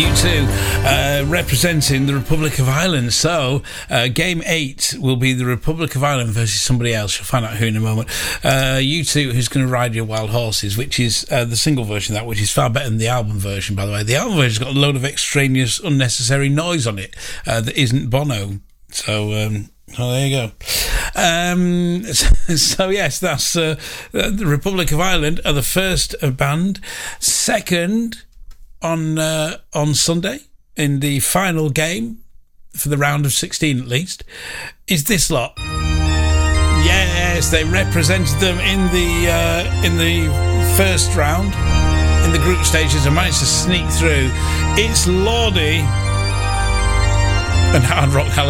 U2 representing the Republic of Ireland. So game 8 will be the Republic of Ireland versus somebody else. You'll find out who in a moment. U2, who's going to ride your wild horses, which is the single version of that, which is far better than the album version, by the way. The album version's got a load of extraneous unnecessary noise on it that isn't Bono. So there you go. So yes, that's the Republic of Ireland are the first band. Second, on Sunday, in the final game for the round of 16 at least, is this lot. Yes, they represented them in the first round in the group stages and managed to sneak through. It's Lordi and Hard Rock Hallelujah.